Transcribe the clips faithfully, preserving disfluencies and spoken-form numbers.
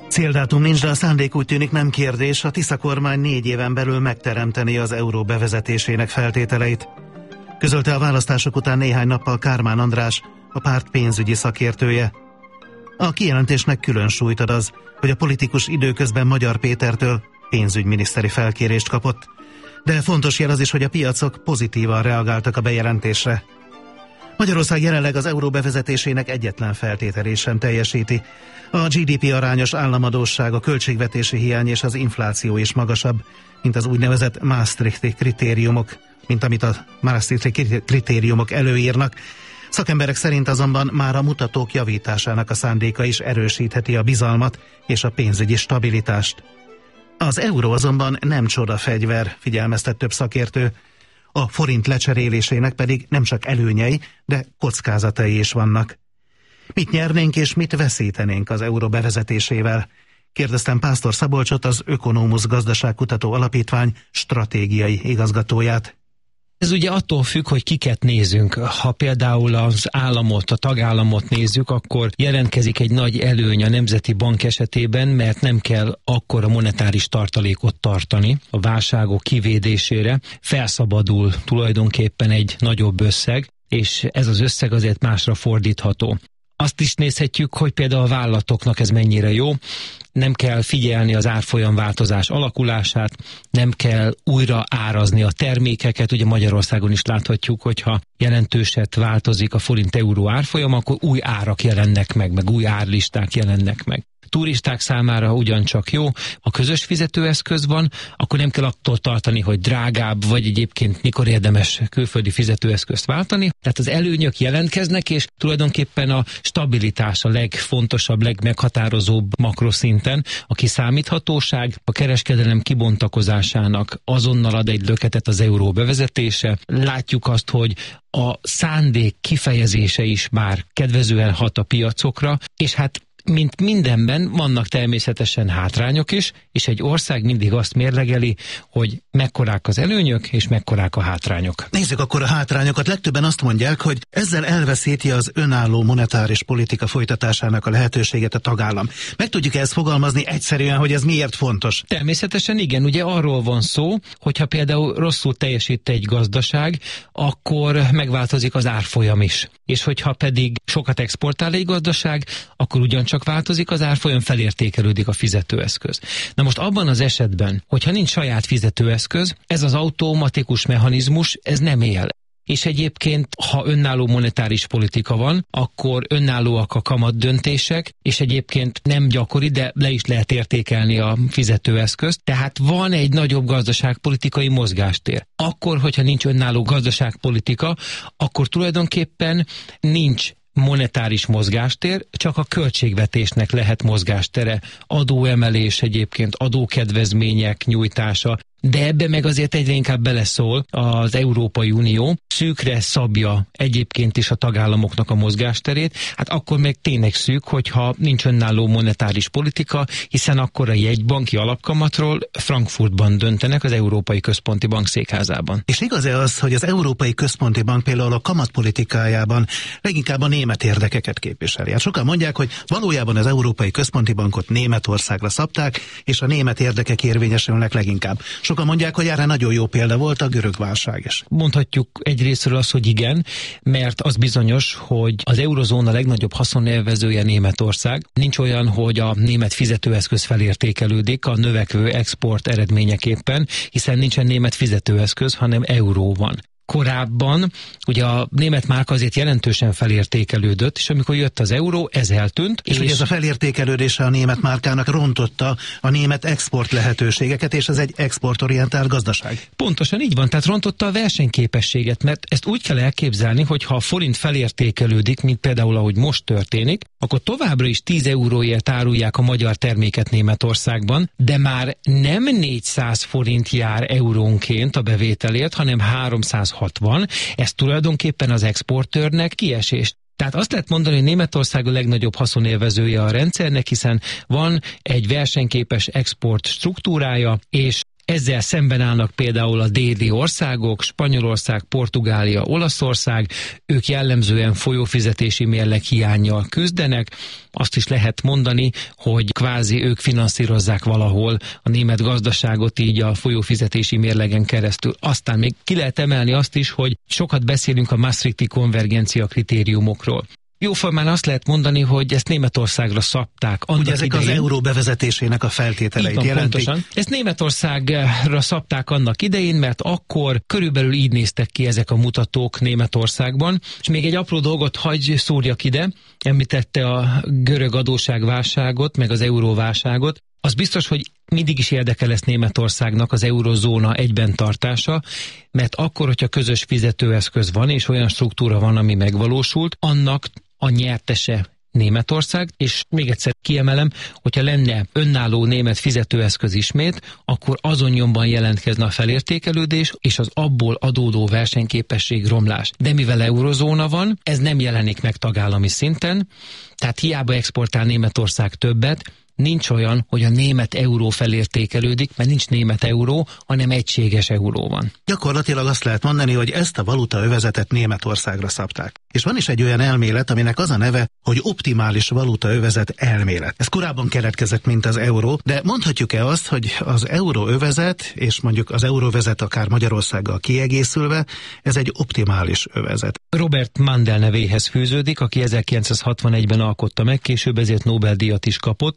Céldátum nincs, de a szándék úgy tűnik nem kérdés. A Tisza kormány négy éven belül megteremteni az euró bevezetésének feltételeit. Közölte a választások után néhány nappal Kármán András, a párt pénzügyi szakértője. A kijelentésnek külön súlyt ad az, hogy a politikus időközben Magyar Pétertől pénzügyminiszteri felkérést kapott. De fontos jel az is, hogy a piacok pozitívan reagáltak a bejelentésre. Magyarország jelenleg az euró bevezetésének egyetlen feltételét sem teljesíti. A gé dé pé arányos államadósság, a költségvetési hiány és az infláció is magasabb, mint az úgynevezett Maastrichti kritériumok, mint amit a Maastrichti kritériumok előírnak. Szakemberek szerint azonban már a mutatók javításának a szándéka is erősítheti a bizalmat és a pénzügyi stabilitást. Az euró azonban nem csodafegyver, figyelmeztet több szakértő. A forint lecserélésének pedig nem csak előnyei, de kockázatai is vannak. Mit nyernénk és mit veszítenénk az euró bevezetésével? Kérdeztem Pásztor Szabolcsot, az Ökonomusz Gazdaságkutató Alapítvány stratégiai igazgatóját. Ez ugye attól függ, hogy kiket nézünk. Ha például az államot, a tagállamot nézzük, akkor jelentkezik egy nagy előny a Nemzeti Bank esetében, mert nem kell akkora monetáris tartalékot tartani a válságok kivédésére. Felszabadul tulajdonképpen egy nagyobb összeg, és ez az összeg azért másra fordítható. Azt is nézhetjük, hogy például a vállalatoknak ez mennyire jó. Nem kell figyelni az árfolyamváltozás alakulását, nem kell újra árazni a termékeket. Ugye Magyarországon is láthatjuk, hogyha jelentőset változik a forint-euró árfolyam, akkor új árak jelennek meg, meg új árlisták jelennek meg. Turisták számára ugyancsak jó, a közös fizetőeszköz van, akkor nem kell attól tartani, hogy drágább, vagy egyébként mikor érdemes külföldi fizetőeszközt váltani. Tehát az előnyök jelentkeznek, és tulajdonképpen a stabilitás a legfontosabb, legmeghatározóbb makroszinten. A kiszámíthatóság, a kereskedelem kibontakozásának azonnal ad egy löketet az euró bevezetése. Látjuk azt, hogy a szándék kifejezése is már kedvezően hat a piacokra, és hát mint mindenben vannak természetesen hátrányok is, és egy ország mindig azt mérlegeli, hogy mekkorák az előnyök, és mekkorák a hátrányok. Nézzük akkor a hátrányokat. Legtöbben azt mondják, hogy ezzel elveszíti az önálló monetáris politika folytatásának a lehetőséget a tagállam. Meg tudjuk ezt fogalmazni egyszerűen, hogy ez miért fontos? Természetesen igen, ugye arról van szó, hogyha például rosszul teljesít egy gazdaság, akkor megváltozik az árfolyam is. És hogyha pedig sokat exportál egy gazdaság, akkor ugyancsak változik az árfolyam, felértékelődik a fizetőeszköz. Na most abban az esetben, hogyha nincs saját fizetőeszköz, ez az automatikus mechanizmus, ez nem él. És egyébként, ha önálló monetáris politika van, akkor önállóak a kamat döntések, és egyébként nem gyakori, de le is lehet értékelni a fizetőeszközt. Tehát van egy nagyobb gazdaságpolitikai mozgástér. Akkor, hogyha nincs önálló gazdaságpolitika, akkor tulajdonképpen nincs monetáris mozgástér, csak a költségvetésnek lehet mozgástere, adóemelés egyébként, adókedvezmények nyújtása, de ebbe meg azért egyre inkább beleszól az Európai Unió, szűkre szabja egyébként is a tagállamoknak a mozgásterét, hát akkor meg tényleg szűk, hogyha nincs önálló monetáris politika, hiszen akkor a jegybanki alapkamatról Frankfurtban döntenek, az Európai Központi Bank székházában. És igaz-e az, hogy az Európai Központi Bank például a kamatpolitikájában leginkább a német érdekeket képviseli? Hát sokan mondják, hogy valójában az Európai Központi Bankot Németországra szabták, és a német érdekek érvényesülnek leginkább. Sokan mondják, hogy erre nagyon jó példa volt a görög válság is. Mondhatjuk egyrészről azt, hogy igen, mert az bizonyos, hogy az eurozóna legnagyobb haszonélvezője Németország. Nincs olyan, hogy a német fizetőeszköz felértékelődik a növekvő export eredményeképpen, hiszen nincsen német fizetőeszköz, hanem euró van. Korábban ugye a német márka azért jelentősen felértékelődött, és amikor jött az euró, ez eltűnt. És, és hogy ez a felértékelődése a német márkának rontotta a német export lehetőségeket, és ez egy exportorientált gazdaság. Pontosan így van, tehát rontotta a versenyképességet, mert ezt úgy kell elképzelni, hogy ha a forint felértékelődik, mint például ahogy most történik, akkor továbbra is tíz euróért árulják a magyar terméket Németországban, de már nem négyszáz forint jár eurónként a bevételért, hanem háromszázhatvan. Ez tulajdonképpen az exportőrnek kiesés. Tehát azt lehet mondani, hogy Németország a legnagyobb haszonélvezője a rendszernek, hiszen van egy versenyképes export struktúrája, és Ezzel szemben állnak például a déli országok, Spanyolország, Portugália, Olaszország, ők jellemzően folyófizetési mérleg hiánnyal küzdenek. Azt is lehet mondani, hogy kvázi ők finanszírozzák valahol a német gazdaságot így a folyófizetési mérlegen keresztül. Aztán még ki lehet emelni azt is, hogy sokat beszélünk a Maastrichti konvergencia kritériumokról. Jóformán azt lehet mondani, hogy ezt Németországra szabták. Ugye ezek idején. Az euró bevezetésének a feltételeit van, jelentik. Pontosan. Ezt Németországra szabták annak idején, mert akkor körülbelül így néztek ki ezek a mutatók Németországban. És még egy apró dolgot hagyj szúrjak ide, említette a görög adósságválságot, meg az euróválságot. Az biztos, hogy mindig is érdeke lesz Németországnak az eurozóna egyben tartása, mert akkor, hogyha közös fizetőeszköz van, és olyan struktúra van, ami megvalósult, annak a nyertese Németország, és még egyszer kiemelem, hogyha lenne önálló német fizetőeszköz ismét, akkor azon nyomban jelentkezne a felértékelődés, és az abból adódó versenyképesség romlás. De mivel eurozóna van, ez nem jelenik meg tagállami szinten, tehát hiába exportál Németország többet, nincs olyan, hogy a német euró felértékelődik, mert nincs német euró, hanem egységes euró van. Gyakorlatilag azt lehet mondani, hogy ezt a valutaövezetet Németországra szabták. És van is egy olyan elmélet, aminek az a neve, hogy optimális valutaövezet elmélet. Ez korábban keletkezett, mint az euró, de mondhatjuk-e azt, hogy az euróövezet, és mondjuk az euróvezet akár Magyarországgal kiegészülve, ez egy optimális övezet? Robert Mandel nevéhez fűződik, aki ezerkilencszázhatvanegyben alkotta meg, később ezért Nobel-díjat is kapott,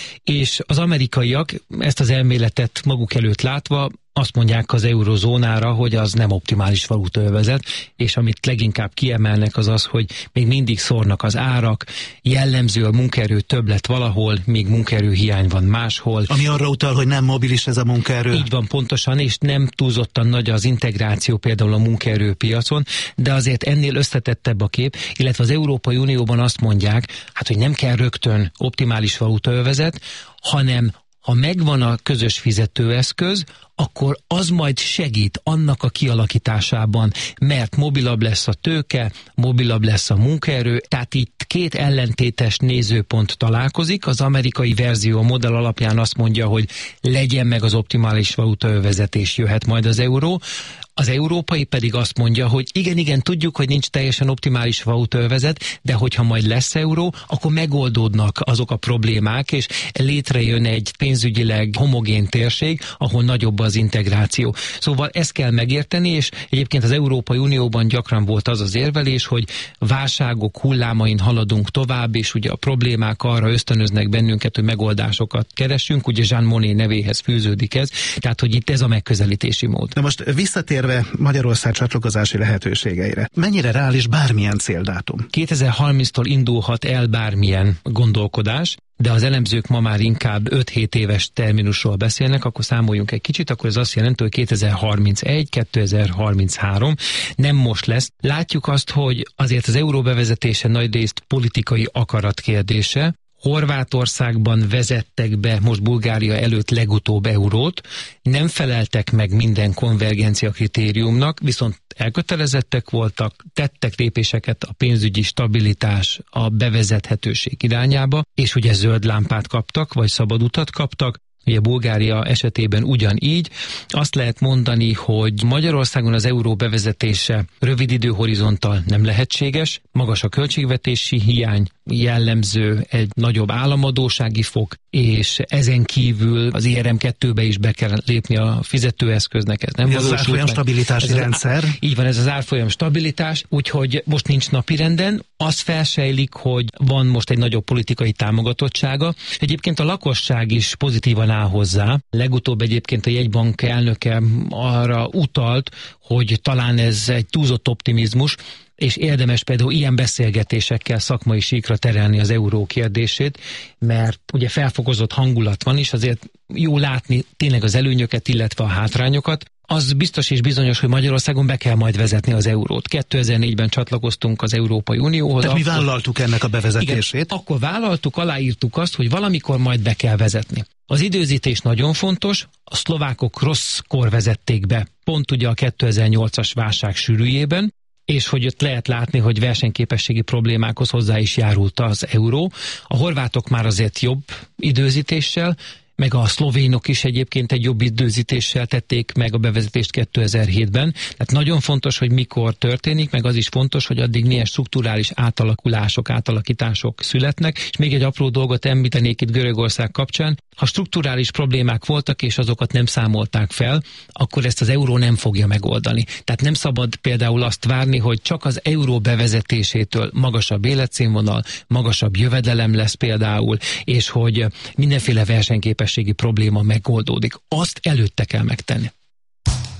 és az amerikaiak ezt az elméletet maguk előtt látva azt mondják az eurozónára, hogy az nem optimális valutaövezet, és amit leginkább kiemelnek az az, hogy még mindig szórnak az árak, jellemző a munkaerő többlet valahol, még munkaerő hiány van máshol. Ami arra utal, hogy nem mobilis ez a munkaerő. Így van pontosan, és nem túlzottan nagy az integráció például a munkaerőpiacon, de azért ennél összetettebb a kép, illetve az Európai Unióban azt mondják, hát hogy nem kell rögtön optimális valutaövezet, hanem ha megvan a közös fizetőeszköz, akkor az majd segít annak a kialakításában, mert mobilabb lesz a tőke, mobilabb lesz a munkaerő, tehát itt két ellentétes nézőpont találkozik. Az amerikai verzió a modell alapján azt mondja, hogy legyen meg az optimális valutaövezet és jöhet majd az euró. Az európai pedig azt mondja, hogy igen, igen, tudjuk, hogy nincs teljesen optimális valutaövezet, de hogyha majd lesz euró, akkor megoldódnak azok a problémák, és létrejön egy pénzügyileg homogén térség, ahol nagyobb az integráció. Szóval ezt kell megérteni, és egyébként az Európai Unióban gyakran volt az az érvelés, hogy válságok hullámain haladunk tovább, és ugye a problémák arra ösztönöznek bennünket, hogy megoldásokat keresünk, ugye Jean Monnet nevéhez fűződik ez, tehát hogy itt ez a megközelítési mód. Na most visszatérve Magyarország csatlakozási lehetőségeire. Mennyire reális bármilyen céldátum? kétezer-harminctól indulhat el bármilyen gondolkodás, de az elemzők ma már inkább öt-hét éves terminusról beszélnek, akkor számoljunk egy kicsit, akkor ez azt jelenti, hogy kétezer-harmincegy, kétezer-harminchárom nem most lesz. Látjuk azt, hogy azért az euró bevezetése nagyrészt politikai akarat kérdése. Horvátországban vezettek be most Bulgária előtt legutóbb eurót, nem feleltek meg minden konvergencia kritériumnak, viszont elkötelezettek voltak, tettek lépéseket a pénzügyi stabilitás, a bevezethetőség irányába, és ugye zöld lámpát kaptak, vagy szabad utat kaptak. Ugye Bulgária esetében ugyanígy. Azt lehet mondani, hogy Magyarországon az euró bevezetése rövid időhorizonttal nem lehetséges, magas a költségvetési hiány, jellemző egy nagyobb államadósági fok, és ezen kívül az I R M kettőbe is be kell lépni a fizetőeszköznek, ez nem valósult. Ez az árfolyam stabilitási ez rendszer. Az, így van, ez az árfolyam stabilitás, úgyhogy most nincs napirenden. Az felsejlik, hogy van most egy nagyobb politikai támogatottsága. Egyébként a lakosság is pozitívan áll hozzá. Legutóbb egyébként a jegybank elnöke arra utalt, hogy talán ez egy túlzott optimizmus, és érdemes például ilyen beszélgetésekkel szakmai síkra terelni az euró kérdését, mert ugye felfokozott hangulat van, és azért jó látni tényleg az előnyöket, illetve a hátrányokat. Az biztos és bizonyos, hogy Magyarországon be kell majd vezetni az eurót. kétezer-négyben csatlakoztunk az Európai Unióhoz. Tehát akkor, mi vállaltuk ennek a bevezetését? Igen, akkor vállaltuk, aláírtuk azt, hogy valamikor majd be kell vezetni. Az időzítés nagyon fontos, a szlovákok rosszkor vezették be, pont ugye a kétezer-nyolcas válság sűrűjében, és hogy ott lehet látni, hogy versenyképességi problémákhoz hozzá is járult az euró. A horvátok már azért jobb időzítéssel, meg a szlovénok is egyébként egy jobb időzítéssel tették meg a bevezetést kétezer-hétben. Tehát nagyon fontos, hogy mikor történik, meg az is fontos, hogy addig milyen strukturális átalakulások, átalakítások születnek. És még egy apró dolgot említenék itt Görögország kapcsán. Ha strukturális problémák voltak, és azokat nem számolták fel, akkor ezt az euró nem fogja megoldani. Tehát nem szabad például azt várni, hogy csak az euró bevezetésétől magasabb életszínvonal, magasabb jövedelem lesz például, és hogy mindenféle versenyképességi probléma megoldódik. Azt előtte kell megtenni.